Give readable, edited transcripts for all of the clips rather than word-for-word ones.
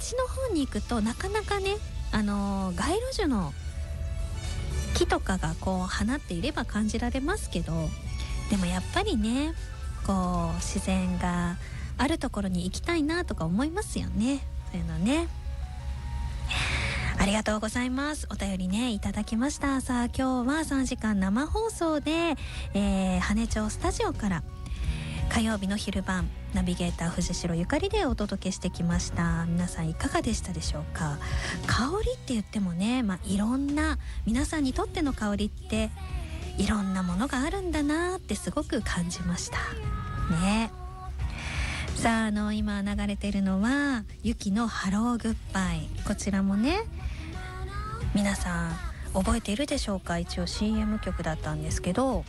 西の方に行くとなかなかね、街路樹の木とかがこう放っていれば感じられますけど、でもやっぱりね、こう自然があるところに行きたいなとか思いますよね。そういうのね。ありがとうございます。お便りねいただきました。さあ今日は3時間生放送で、羽町スタジオから火曜日の昼晩ナビゲーター藤代ゆかりでお届けしてきました。皆さんいかがでしたでしょうか。香りって言ってもね、いろんな皆さんにとっての香りっていろんなものがあるんだなってすごく感じましたね。さあ今流れているのはユキのハローグッバイ。こちらもね皆さん覚えているでしょうか。一応 CM 曲だったんですけど、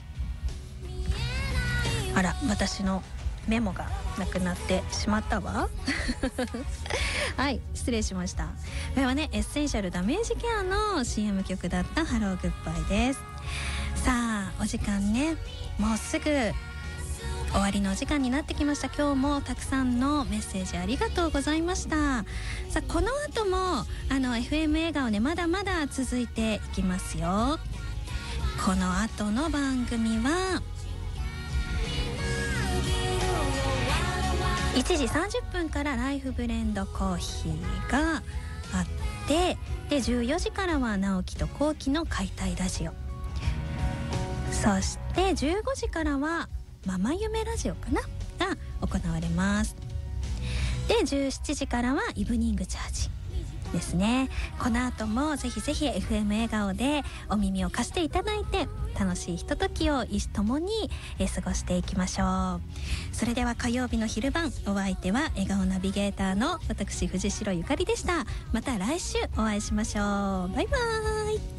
あら私のメモがなくなってしまったわはい失礼しました。これはねエッセンシャルダメージケアの CM 曲だったハローグッバイです。さあお時間ねもうすぐ終わりのお時間になってきました。今日もたくさんのメッセージありがとうございました。さあこの後もFM 笑顔ねまだまだ続いていきますよ。この後の番組は1時30分からライフブレンドコーヒーがあって、で14時からは直樹と後期の解体ラジオ、そして15時からはママ夢ラジオかなが行われます。で17時からはイブニングチャージですね。この後もぜひぜひ FM 笑顔でお耳を貸していただいて楽しいひとときをともに過ごしていきましょう。それでは火曜日の昼晩、お相手は笑顔ナビゲーターの私藤代ゆかりでした。また来週お会いしましょう。バイバーイ。